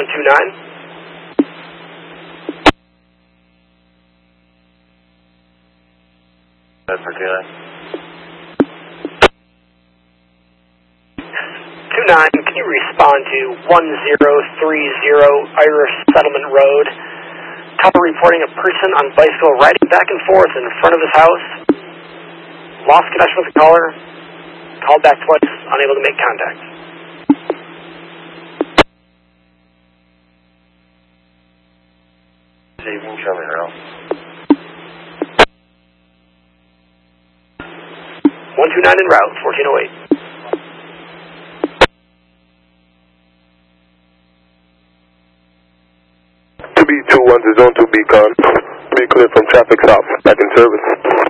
129. That's for 29. 29, can you respond to 1030 Irish Settlement Road? Caller reporting a person on bicycle riding back and forth in front of his house. Lost connection with the caller. Called back twice, unable to make contact. You can show me around. 129 en route, 1408. To be 21 to zone 2 beacon. Be clear from traffic stop. Back in service.